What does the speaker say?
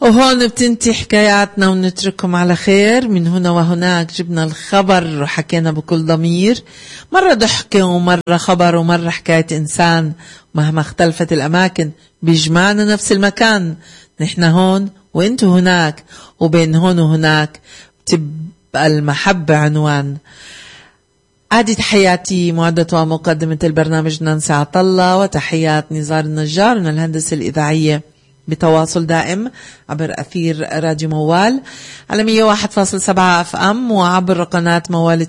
وهون بتنتهي حكاياتنا ونترككم على خير. من هنا وهناك جبنا الخبر وحكينا بكل ضمير، مرة ضحكة ومرة خبر ومرة حكاية إنسان. مهما اختلفت الأماكن بيجمعنا نفس المكان، نحن هون وإنتو هناك، وبين هون وهناك بتبقى المحبة عنوان. عادي تحياتي معدة ومقدمة البرنامج نانسي عطلة، وتحيات نزار النجار من الهندسة الإذاعية، بتواصل دائم عبر أثير راديو موال على 101.7 FM وعبر قناة موال